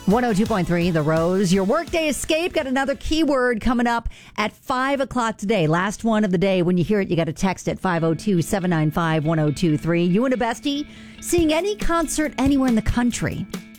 102.3 The Rose. Your workday escape. Got another keyword coming up at 5 o'clock today. Last one of the day. When you hear it, you got to text at 502-795-1023. You and a bestie seeing any concert anywhere in the country.